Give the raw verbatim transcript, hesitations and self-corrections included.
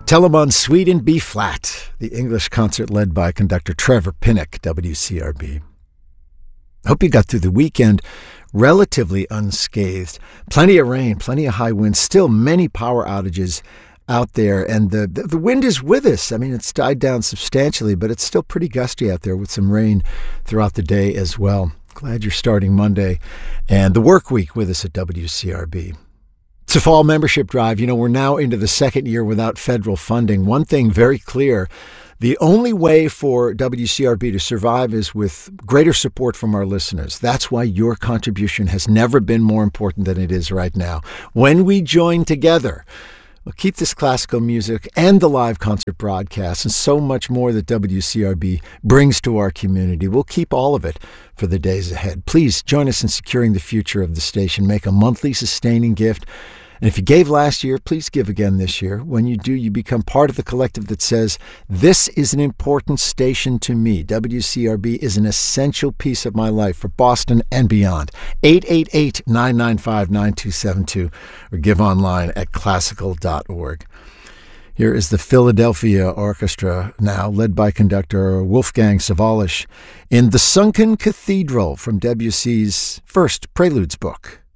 Telemann Suite in B flat, the English concert led by conductor Trevor Pinnock, W C R B. Hope you got through the weekend relatively unscathed. Plenty of rain, plenty of high winds, still many power outages out there, and the, the the wind is with us. I mean, it's died down substantially, but it's still pretty gusty out there with some rain throughout the day as well. Glad you're starting Monday and the work week with us at W C R B. It's a fall membership drive. You know, we're now into the second year without federal funding. One thing very clear, the only way for W C R B to survive is with greater support from our listeners. That's why your contribution has never been more important than it is right now. When we join together, we'll keep this classical music and the live concert broadcasts and so much more that W C R B brings to our community. We'll keep all of it for the days ahead. Please join us in securing the future of the station. Make a monthly sustaining gift. And if you gave last year, please give again this year. When you do, you become part of the collective that says, this is an important station to me. W C R B is an essential piece of my life for Boston and beyond. eight eight eight, nine nine five, nine two seven two or give online at classical dot org. Here is the Philadelphia Orchestra now, led by conductor Wolfgang Sawallisch in The Sunken Cathedral from Debussy's first Preludes book.